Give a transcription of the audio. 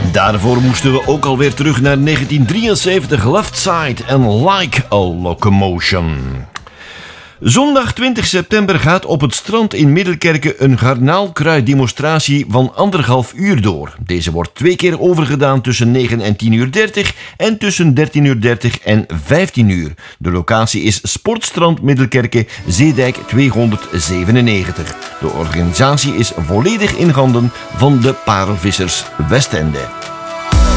Daarvoor moesten we ook alweer terug naar 1973, Left Side en Like a Locomotion. Zondag 20 september gaat op het strand in Middelkerke een garnaalkruiddemonstratie van 1,5 uur door. Deze wordt 2 keer overgedaan tussen 9 en 10:30 en tussen 13:30 en 15 uur. De locatie is Sportstrand Middelkerke, Zeedijk 297. De organisatie is volledig in handen van de Parelvissers Westende.